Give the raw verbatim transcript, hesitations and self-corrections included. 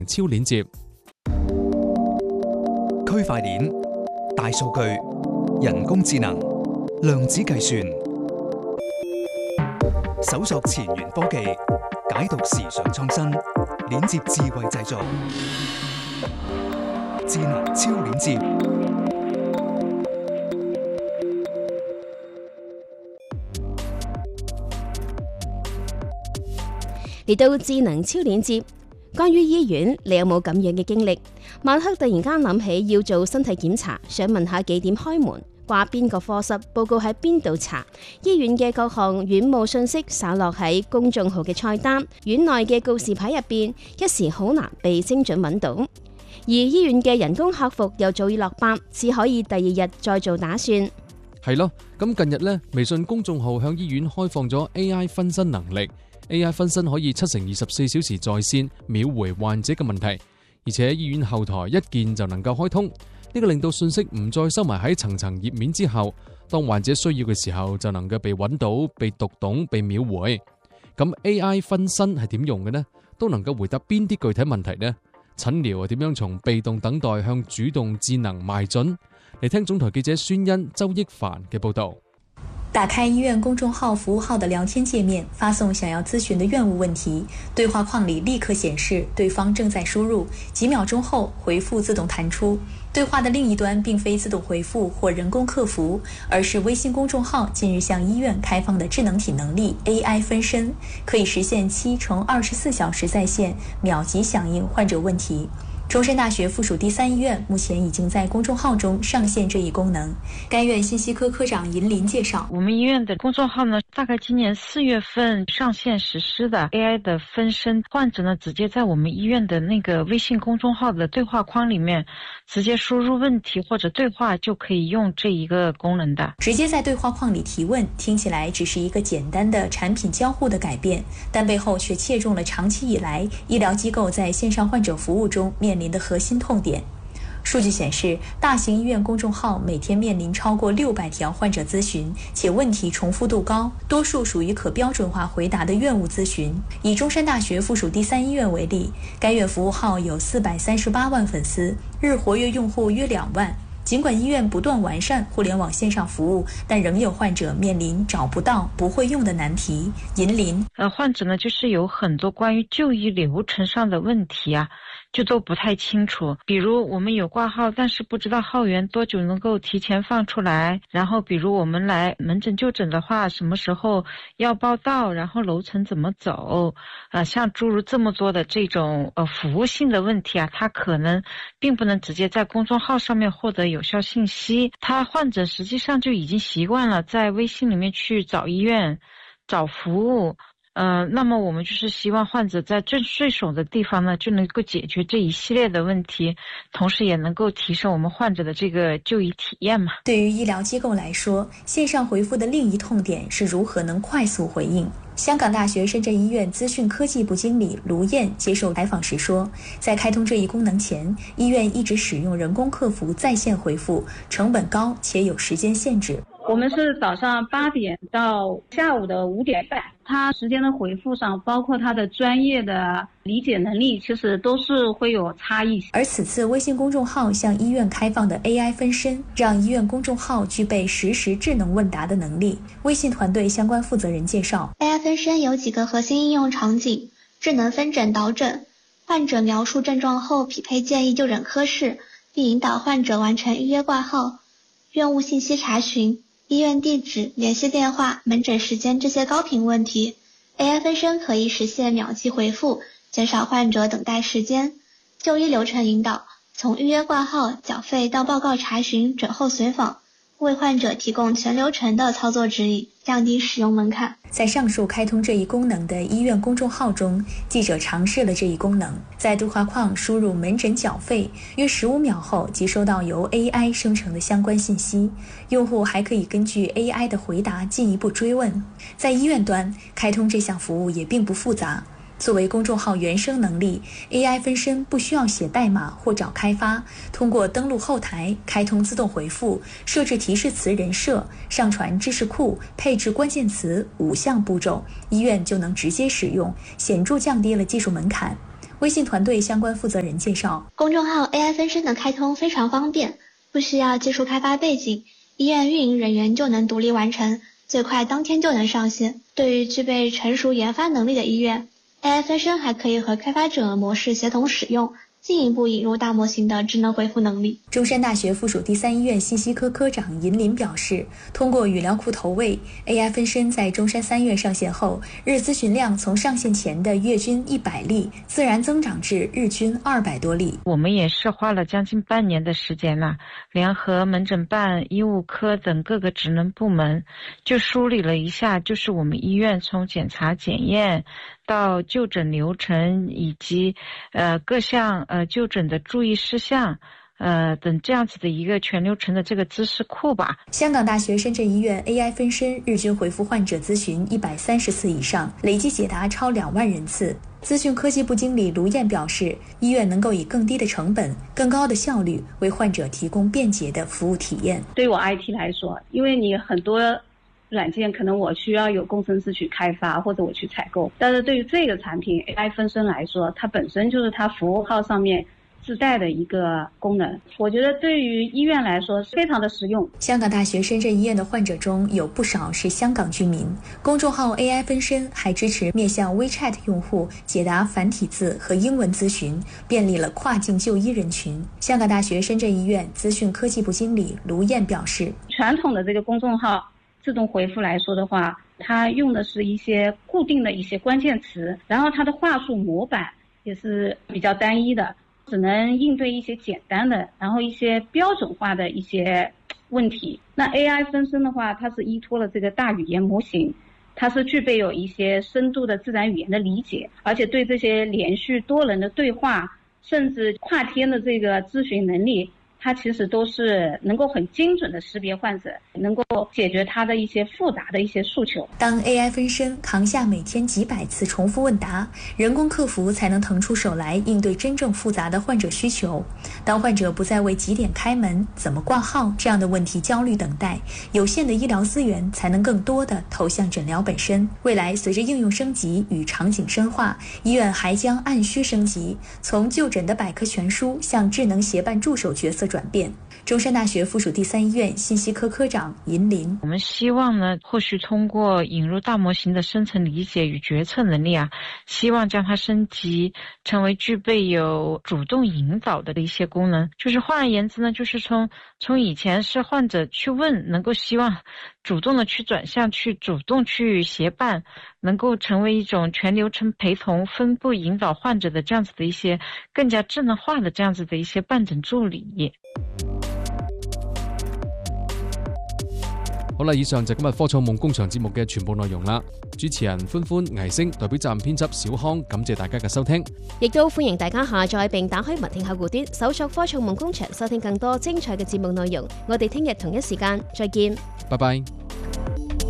超鏈接。 區塊鏈、大數據、人工智能、量子計算，搜索前沿科技，解讀時尚創新，鏈接智慧製造，智能超鏈接。 嚟到智能超鏈接，關於醫院，你有冇咁樣嘅經歷？晚黑突然間諗起要做身體檢查，想問下幾點開門，掛邊個科室，報告喺邊度查？醫院嘅各項院務信息灑落喺公眾號嘅菜單，院內嘅告示牌入邊，一時好難被精準揾到。而醫院嘅人工客服又早已落班，只可以第二日再做打算。 係咯，咁近日呢，微信公眾號向醫院開放咗 A I 分身能力。A I 分身可以七乘二十四小時在線秒回患者嘅問題，而且醫院後台一鍵就能夠開通，呢個令到信息唔再收埋喺層層頁面之後，當患者需要嘅時候就能夠被揾到、被讀懂、被秒回。咁 A I 分身係點用嘅呢？都能夠回答邊啲具體問題呢？診療係點樣從被動等待向主動智能邁進？嚟聽總台記者孫欣、周益凡嘅報道。 打開醫院公眾號服務號的聊天界面，發送想要諮詢的院務問題，對話框裡立刻顯示對方正在輸入，幾秒鐘後回復自動彈出。對話的另一端並非自動回復或人工客服，而是微信公眾號近日向醫院開放的智能體能力 A I 分身，可以實現七乘二十四小時在線，秒級響應患者問題。中山大學附屬第三醫院目前已經在公眾號中上線這一功能。該院信息科科長尹林介紹， 我們醫院的公眾號呢，大概今年四月份上線實施的 A I 的分身，患者呢直接在我們醫院的那個微信公眾號的對話框裡面直接輸入問題或者對話，就可以用這一個功能的。 直接在對話框裡提問，聽起來只是一個簡單的產品交互的改變，但背後卻切中了長期以來醫療機構在線上患者服務中面臨的核心痛點。數據顯示，大型醫院公眾號每天面臨超過六百條患者諮詢，且問題重複度高，多數屬於可標準化回答的院務諮詢。以中山大學附屬第三醫院為例，該院服務號有四百三十八萬粉絲，日活躍用戶約兩萬。儘管醫院不斷完善互聯網線上服務，但仍有患者面臨找不到、不會用的難題。銀林， 呃，患者呢，就是有很多關於就醫流程上的問題啊，就都不太清楚。比如我們有掛號，但是不知道號源多久能夠提前放出來。然後比如我們來門診就診的話，什麼時候要報到，然後樓層怎麼走，呃，像諸如這麼多的這種呃服務性的問題啊，它可能並不能直接在公眾號上面獲得有效信息。他患者實際上就已經習慣了在微信裡面去找醫院、找服務。呃，那麼我們就是希望患者在最順手的地方呢，就能夠解決這一系列的問題，同時也能夠提升我們患者的這個就醫體驗嘛。 對於醫療機構來說，線上回復的另一痛點是如何能快速回應。香港大學深圳醫院資訊科技部經理盧燕接受採訪時說，在開通這一功能前，醫院一直使用人工客服在線回復，成本高且有時間限制。 我們是早上八點到下午的五點半，他時間的回復上，包括他的專業的理解能力，其實都是會有差異。 而此次微信公眾號向醫院開放的 A I 分身，讓醫院公眾號具備實時智能問答的能力。微信團隊相關負責人介紹 ，A I 分身有幾個核心應用場景：智能分診導診，患者描述症狀後匹配建議就診科室，並引導患者完成預約掛號；院務信息查詢，醫院地址、聯繫電話、門診時間這些高頻問題 ，A I 分身可以實現秒級回復，減少患者等待時間。就醫流程引導，從預約掛號、繳費到報告查詢、診後隨訪，為患者提供全流程的操作指引，降低使用門檻。 在上述開通這一功能的醫院公眾號中，記者嘗試了這一功能，在對話框輸入門診繳費，約十五秒後即收到由 A I 生成的相關信息。用戶還可以根據 A I 的回答進一步追問。在醫院端，開通這項服務也並不複雜。作為公眾號原生能力 ，A I 分身不需要寫代碼或找開發，通過登錄後台、開通自動回復、設置提示詞人設、上傳知識庫、配置關鍵詞五項步驟，醫院就能直接使用，顯著降低了技術門檻。 微信团队相關負責人介紹， 公眾號 A I 分身的開通非常方便，不需要技術開發背景，醫院運營人員就能獨立完成，最快當天就能上線。對於具備成熟研發能力的醫院， A I 分身還可以和開發者模式協同使用，進一步引入大模型的智能回復能力。 中山大學附屬第三醫院信息科科長尹林表示，通過語料庫投餵 A I 分身在中山三院上線後，日諮詢量從上線前的月均一百例自然增長至日均二百多例。 我們也是花了將近半年的時間啦，聯合門診辦、醫務科等各個職能部門，就梳理了一下，就是我們醫院從檢查檢驗到就診流程以及呃各項呃就診的注意事項呃等這樣子的一個全流程的這個知識庫吧。 香港大學深圳醫院 A I 分身日均回復患者諮詢一百三十次以上，累計解答超兩萬人次。資訊科技部經理盧燕表示，醫院能夠以更低的成本、更高的效率為患者提供便捷的服務體驗。 對我 I T 來說，因為你很多軟件可能我需要有工程師去開發或者我去採購，但是對於這個產品 A I 分身來說，它本身就是它服務號上面自帶的一個功能，我覺得對於醫院來說非常的實用。 香港大學深圳醫院的患者中有不少是香港居民，公眾號 A I 分身還支持面向 WeChat 用戶解答繁體字和英文諮詢，便利了跨境就醫人群。香港大學深圳醫院資訊科技部經理盧燕表示， 傳統的這個公眾號自動回復來說的話，它用的是一些固定的一些關鍵詞，然後它的話術模板也是比較單一的，只能應對一些簡單的，然後一些標準化的一些問題。那 A I 分身的話，它是依託了這個大語言模型，它是具備有一些深度的自然語言的理解，而且對這些連續多人的對話，甚至跨天的這個諮詢能力，它其實都是能夠很精準的識別患者，能夠解決他的一些複雜的一些訴求。 當 A I 分身扛下每天幾百次重複問答，人工客服才能騰出手來應對真正複雜的患者需求。當患者不再為幾點開門、怎麼掛號這樣的問題焦慮等待，有限的醫療資源才能更多地投向診療本身。未來隨着應用升級與場景深化，醫院還將按需升級，從就診的百科全書向智能協辦助手角色轉變。中山大學附屬第三醫院信息科科長尹林， 我們希望呢，或許通過引入大模型的深層理解與決策能力啊，希望將它升級成為具備有主動引導的一些功能。就是換而言之呢，就是從從以前是患者去問，能夠希望主動的去轉向，去主動去協辦，能夠成為一種全流程陪同、分步引導患者的這樣子的一些更加智能化的這樣子的一些辦診助理。 好啦，以上就今日科創夢工場節目嘅全部內容啦。主持人歡歡、倪星代表責任編輯小康，感謝大家嘅收聽， 亦都歡迎大家下載並打開文聽客戶端，搜索科創夢工場，收聽更多精彩嘅節目內容。我哋聽日同一時間再見， 拜拜。